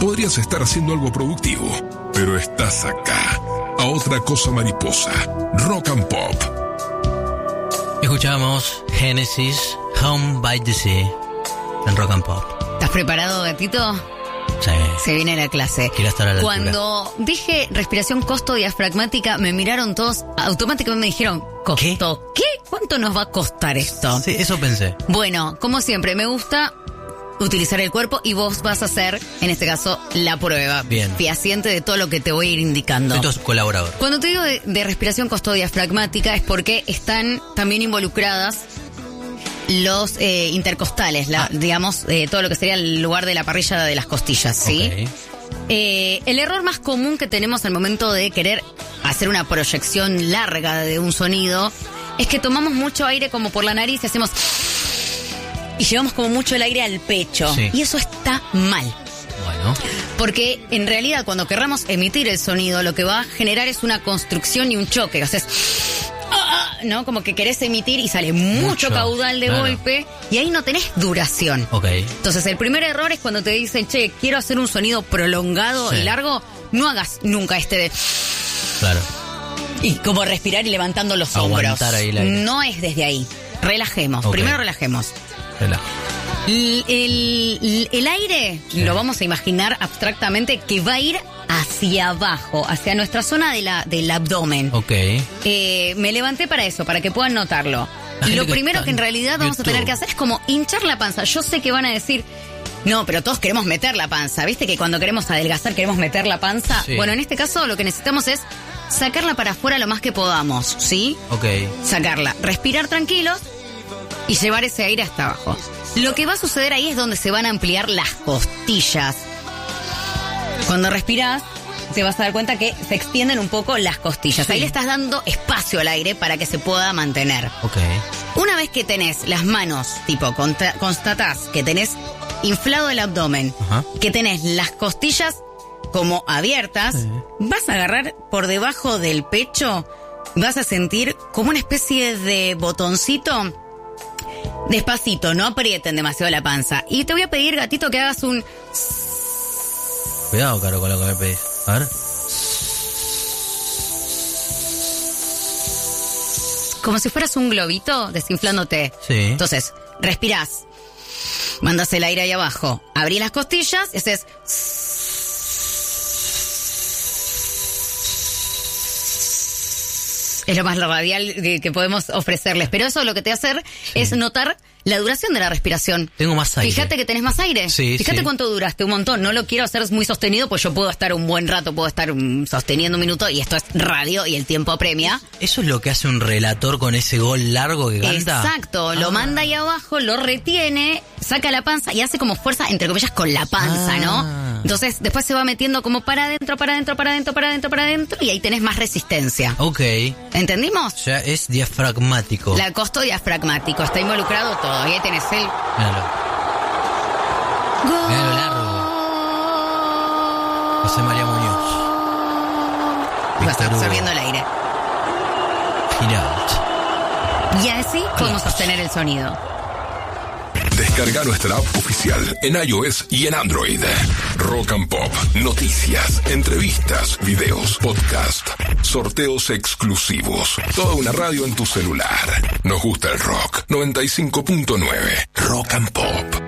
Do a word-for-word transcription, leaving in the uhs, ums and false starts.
podrías estar haciendo algo productivo, pero estás acá. A otra cosa mariposa. Rock and Pop. Escuchamos Genesis, Home by the Sea, en Rock and Pop. ¿Estás preparado, gatito? Sí. Se viene la clase. Quiero estar a la Cuando altura. dije respiración costo-diafragmática, me miraron todos, automáticamente me dijeron, ¿costo qué? ¿Qué? ¿Cuánto nos va a costar esto? Sí, eso pensé. Bueno, como siempre, me gusta utilizar el cuerpo y vos vas a hacer, en este caso, la prueba. Bien. Fehaciente de todo lo que te voy a ir indicando. Soy tu colaborador. Cuando te digo de, de respiración costodiafragmática es porque están también involucradas los eh, intercostales, la, ah. digamos, eh, todo lo que sería el lugar de la parrilla de las costillas, ¿sí? Okay. Eh, el error más común que tenemos al momento de querer hacer una proyección larga de un sonido es que tomamos mucho aire como por la nariz y hacemos... y llevamos como mucho el aire al pecho. Sí. Y eso está mal. Bueno. Porque en realidad cuando querramos emitir el sonido, lo que va a generar es una construcción y un choque. O sea, es, ¿no? Como que querés emitir y sale mucho, Mucho, caudal de claro. golpe y ahí no tenés duración. Ok. Entonces el primer error es cuando te dicen, che, quiero hacer un sonido prolongado Sí. y largo, no hagas nunca este de... Claro. Y como respirar y levantando los Aguantar hombros. ahí el aire. No es desde ahí. Relajemos. Ok. Primero relajemos. Relaja. El, el, el aire Sí. lo vamos a imaginar abstractamente que va a ir hacia abajo, hacia nuestra zona de la, del abdomen. Ok. Eh, me levanté para eso, para que puedan notarlo. La Y gente lo que primero está que en en realidad vamos YouTube. a tener que hacer es como hinchar la panza. Yo sé que van a decir, no, pero todos queremos meter la panza. ¿Viste que cuando queremos adelgazar queremos meter la panza? Sí. Bueno, en este caso lo que necesitamos es sacarla para afuera lo más que podamos, ¿sí? Ok. Sacarla, respirar tranquilos y llevar ese aire hasta abajo. Lo que va a suceder ahí es donde se van a ampliar las costillas. Cuando respirás, te vas a dar cuenta que se extienden un poco las costillas. Sí. Ahí le estás dando espacio al aire para que se pueda mantener. Ok. Una vez que tenés las manos, tipo, contra- constatás que tenés inflado el abdomen, Ajá. que tenés las costillas como abiertas, Sí. vas a agarrar por debajo del pecho, vas a sentir como una especie de botoncito. Despacito, no aprieten demasiado la panza. Y te voy a pedir, gatito, que hagas un... Cuidado, Caro, con lo que me pedís. A ver. como si fueras un globito desinflándote. Sí. Entonces, respirás, mandas el aire ahí abajo, abrís las costillas y haces... Es lo más radial que, que podemos ofrecerles. Pero eso lo que te va a hacer Sí. es notar la duración de la respiración. Tengo más aire. Fíjate que tenés más aire. Sí, Fíjate sí. cuánto duraste, un montón. No lo quiero hacer muy sostenido, pues yo puedo estar un buen rato, puedo estar um, sosteniendo un minuto, y esto es radio y el tiempo apremia. ¿Eso es lo que hace un relator con ese gol largo que canta? Exacto, lo Ah. manda ahí abajo, lo retiene, saca la panza y hace como fuerza, entre comillas, con la panza, Ah. ¿no? Entonces después se va metiendo como para adentro, para adentro, para adentro, para adentro, para adentro, y ahí tenés más resistencia. Ok. ¿Entendimos? O sea, es diafragmático. La costo diafragmático, está involucrado todo. Y ahí tenés el... Míralo. Mirá lo largo. José María Muñoz. Va a estar Víctor Hugo. absorbiendo el aire. Giraud. Y así podemos sostener el sonido. Descarga nuestra app oficial en iOS y en Android. Rock and Pop, noticias, entrevistas, videos, podcast, sorteos exclusivos. Toda una radio en tu celular. Nos gusta el rock. noventa y cinco punto nueve. Rock and Pop.